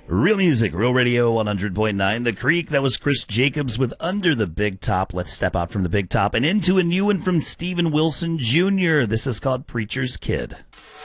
Real music, Real Radio 100.9. The Creek, that was Chris Jacobs with Under the Big Top. Let's step out from the big top and into a new one from Steven Wilson Jr. This is called Preacher's Kid.